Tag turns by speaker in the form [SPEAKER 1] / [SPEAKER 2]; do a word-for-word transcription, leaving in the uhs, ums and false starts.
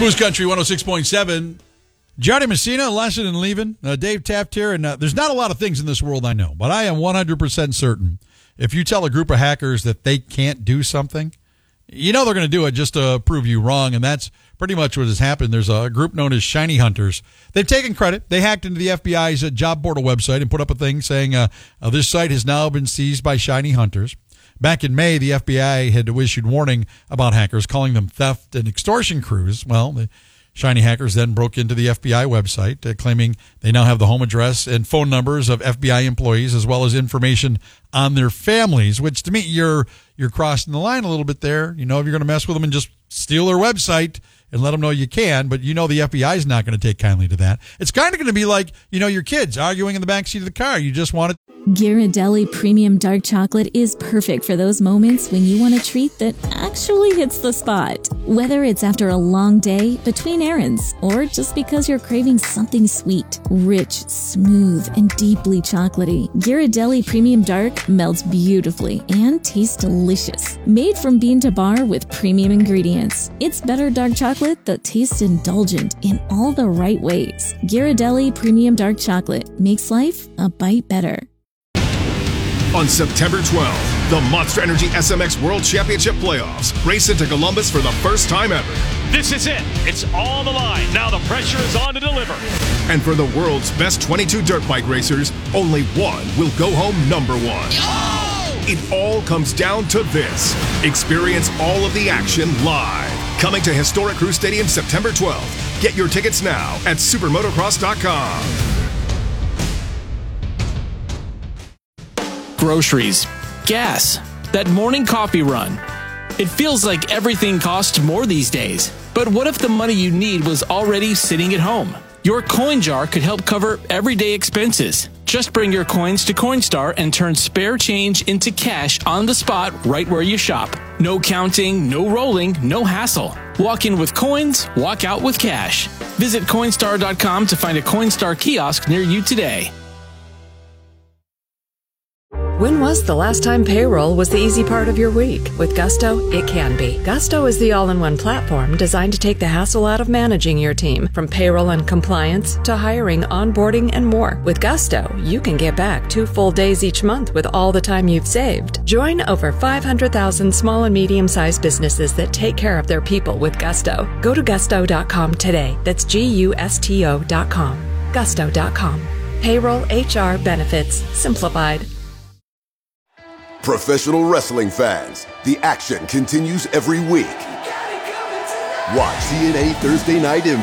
[SPEAKER 1] Moose Country one oh six point seven. Johnny Messina, lesson in leaving. Uh, Dave Taft here. And uh, there's not a lot of things in this world I know, but I am one hundred percent certain if you tell a group of hackers that they can't do something, you know they're going to do it just to prove you wrong, and that's pretty much what has happened. There's a group known as Shiny Hunters. They've taken credit. They hacked into the F B I's uh, job portal website and put up a thing saying uh, uh, this site has now been seized by Shiny Hunters. Back in May, the F B I had issued warning about hackers, calling them theft and extortion crews. Well, the Shiny hackers then broke into the F B I website, uh, claiming they now have the home address and phone numbers of F B I employees, as well as information on their families, which to me, you're you're crossing the line a little bit there. You know, if you're going to mess with them and just steal their website and let them know you can, but you know the F B I is not going to take kindly to that. It's kind of going to be like, you know, your kids arguing in the backseat of the car. You just want it.
[SPEAKER 2] Ghirardelli Premium Dark Chocolate is perfect for those moments when you want a treat that actually hits the spot. Whether it's after a long day, between errands, or just because you're craving something sweet, rich, smooth, and deeply chocolatey, Ghirardelli Premium Dark melts beautifully and tastes delicious. Made from bean to bar with premium ingredients, it's better dark chocolate that tastes indulgent in all the right ways. Ghirardelli Premium Dark Chocolate makes life a bite better.
[SPEAKER 3] On September twelfth, the Monster Energy S M X World Championship Playoffs race into Columbus for the first time ever.
[SPEAKER 4] This is it. It's on the line. Now the pressure is on to deliver.
[SPEAKER 3] And for the world's best twenty-two dirt bike racers, only one will go home number one. Oh! It all comes down to this. Experience all of the action live. Coming to historic Crew Stadium September twelfth. Get your tickets now at supermotocross dot com.
[SPEAKER 5] Groceries, gas, that morning coffee run. It feels like everything costs more these days. But what if the money you need was already sitting at home? Your coin jar could help cover everyday expenses. Just bring your coins to Coinstar and turn spare change into cash on the spot right where you shop. No counting, no rolling, no hassle. Walk in with coins, walk out with cash. Visit Coinstar dot com to find a Coinstar kiosk near you today.
[SPEAKER 6] When was the last time payroll was the easy part of your week? With Gusto, it can be. Gusto is the all-in-one platform designed to take the hassle out of managing your team, from payroll and compliance to hiring, onboarding, and more. With Gusto, you can get back two full days each month with all the time you've saved. Join over five hundred thousand small and medium-sized businesses that take care of their people with Gusto. Go to gusto dot com today. That's G U S T O dot com. gusto dot com. Payroll, H R, benefits, simplified.
[SPEAKER 7] Professional wrestling fans, the action continues every week. Watch T N A Thursday Night Impact.